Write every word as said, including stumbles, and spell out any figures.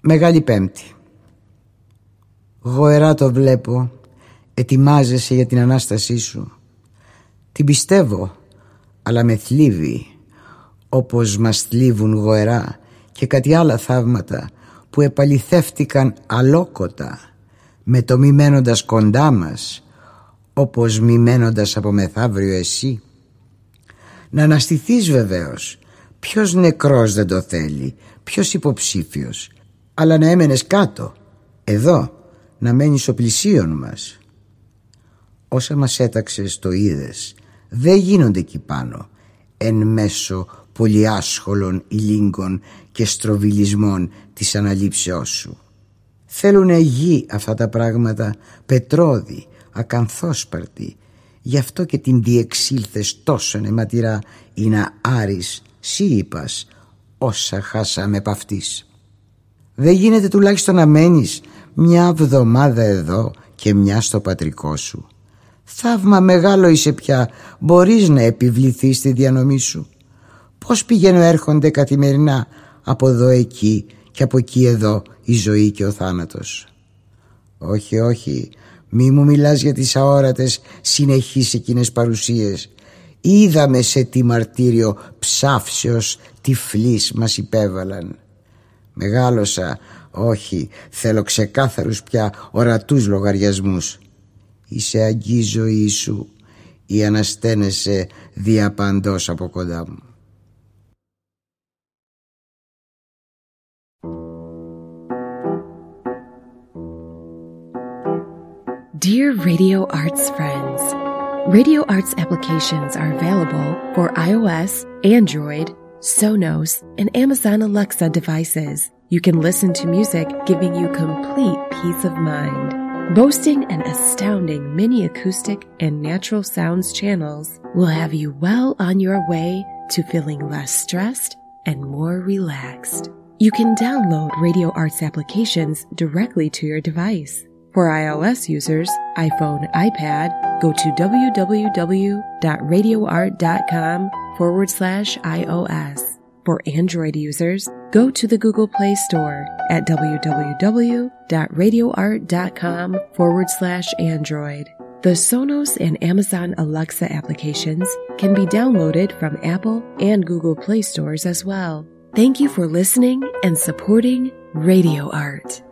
Μεγάλη Πέμπτη. Γοερά το βλέπω, ετοιμάζεσαι για την Ανάστασή σου. Την πιστεύω, αλλά με θλίβει, όπως μας θλίβουν γοερά και κάτι άλλα θαύματα που επαληθεύτηκαν αλόκοτα, με το μη μένοντας κοντά μας, όπως μη μένοντας από μεθαύριο εσύ. Να αναστηθείς βεβαίως, ποιος νεκρός δεν το θέλει, ποιος υποψήφιος, αλλά να έμενες κάτω, εδώ, να μένεις ο πλησίον μας. Όσα μας έταξες το είδες, δεν γίνονται εκεί πάνω, εν μέσω πολυάσχολων ηλίγκων και στροβιλισμών της αναλήψεώς σου. Θέλουνε γη αυτά τα πράγματα, πετρώδη, ακανθόσπαρτη. Γι' αυτό και την διεξήλθες τόσο αιματηρά, ή να άρεις, σύ είπας, όσα χάσαμε επ' αυτής. Δεν γίνεται τουλάχιστον να μένεις μια βδομάδα εδώ και μια στο πατρικό σου. Θαύμα μεγάλο είσαι πια, μπορείς να επιβληθείς στη διανομή σου. Πώς πηγαίνω έρχονται καθημερινά από εδώ εκεί και από εκεί εδώ η ζωή και ο θάνατος. Όχι, όχι, μη μου μιλάς για τις αόρατες συνεχείς εκείνες παρουσίες. Είδαμε σε τι μαρτύριο ψάφσεως τυφλής μας υπέβαλαν. Μεγάλωσα, όχι, θέλω ξεκάθαρους πια ορατούς λογαριασμούς. Είσαι αγγή ζωή σου ή ανασταίνεσαι διαπαντός από κοντά μου. Dear Radio Arts friends, Radio Arts applications are available for iOS, Android, Sonos, and Amazon Alexa devices. You can listen to music giving you complete peace of mind. Boasting an astounding mini acoustic and natural sounds channels will have you well on your way to feeling less stressed and more relaxed. You can download Radio Arts applications directly to your device. For iOS users, iPhone, iPad, go to www.radioart.com forward slash iOS. For Android users, go to the Google Play Store at www.radioart.com forward slash Android. The Sonos and Amazon Alexa applications can be downloaded from Apple and Google Play stores as well. Thank you for listening and supporting Radio Art.